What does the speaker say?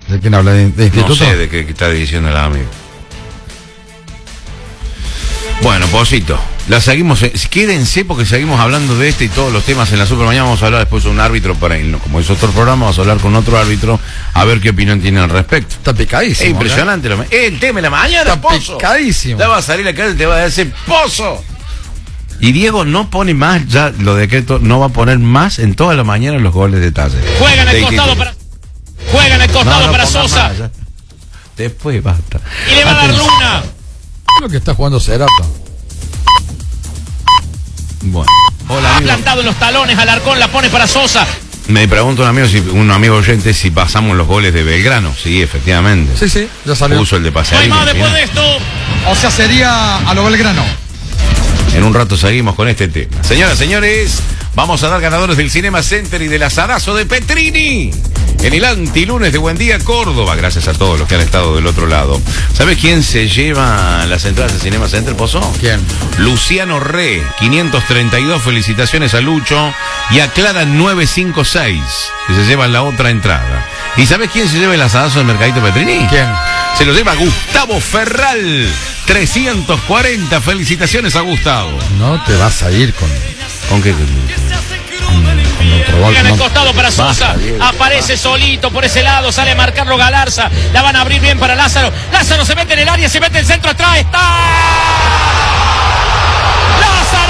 ¿De quién habla? ¿De instituto? No sé de qué está diciendo el amigo. Bueno, Posito, la seguimos. Quédense porque seguimos hablando de este y todos los temas en la super mañana. Vamos a hablar después de un árbitro para él. Como es otro programa, vamos a hablar con otro árbitro a ver qué opinión tiene al respecto. Está picadísimo. Es impresionante. El tema de la mañana, está Pozo. Picadísimo. Ya va a salir la calle y te va a decir Pozo. Y Diego no pone más, ya lo decreto, no va a poner más en toda la mañana los goles de Talle. Juega en el costado para Sosa. Más, después basta. Y le va a dar Luna. Lo que está jugando Cerata. Bueno. Hola, Ha amigo. plantado en los talones, Alarcón la pone para Sosa. Me pregunta un amigo oyente si pasamos los goles de Belgrano. Sí, efectivamente. Sí, ya salió. Puso el de No hay Pasearín. más después de esto. O sea, sería a lo Belgrano. En un rato seguimos con este tema. Señoras, señores, vamos a dar ganadores del Cinema Center y del asadazo de Petrini. En el antilunes de Buen Día Córdoba, gracias a todos los que han estado del otro lado. ¿Sabes quién se lleva las entradas del Cinema Center, Pozo? ¿Quién? Luciano Re, 532, felicitaciones a Lucho. Y a Clara 956, que se llevan la otra entrada. ¿Y sabes quién se lleva el asadazo del Mercadito Petrini? ¿Quién? Se lo lleva Gustavo Ferral, 340, felicitaciones a Gustavo. No te vas a ir con ¿Con qué? otro gol. Juega en el No. costado para Sosa. Basta, Diego, Aparece solito por ese lado. Sale a marcarlo Galarza. La van a abrir bien para Lázaro. Lázaro se mete en el área, se mete el centro atrás. ¡Está! ¡Lázaro!